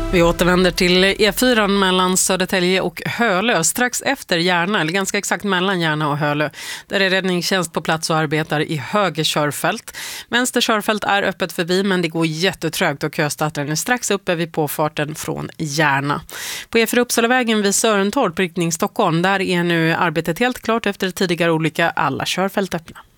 Vi återvänder till E4 mellan Södertälje och Hölö, strax efter Järna, eller ganska exakt mellan Järna och Hölö. Där är räddningstjänst på plats och arbetar i höger körfält. Vänster körfält är öppet förbi, men det går jättetrögt och köstarten är strax uppe vid påfarten från Järna. På E4 Uppsalavägen vid Sörentorp, riktning Stockholm, där är nu arbetet helt klart efter tidigare olycka, alla körfält öppna.